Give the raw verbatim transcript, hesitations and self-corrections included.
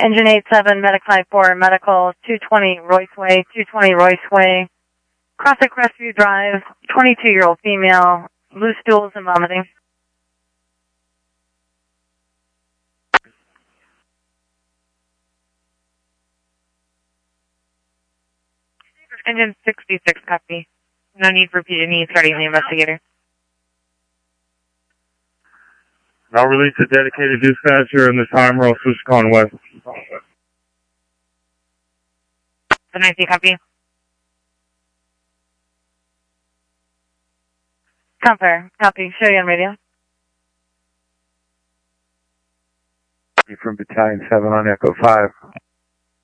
Engine eight seven, Medic five four, Medical two twenty Royce Way, two twenty Royce Way, Crossing Crestview Drive, twenty-two-year-old female, loose stools and vomiting. Engine sixty-six, copy. No need for P and E starting the investigator. I'll release a dedicated dispatcher in the time roll switch calling west. The ninety, copy. Compare, copy. Show you on radio. From Battalion seven on Echo five.